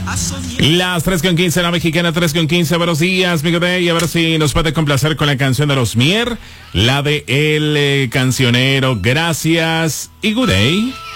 Las 3:15, la mexicana 3:15. Buenos días, mi Day. A ver si nos puede complacer con la canción de los Mier, la de El Cancionero. Gracias y good day.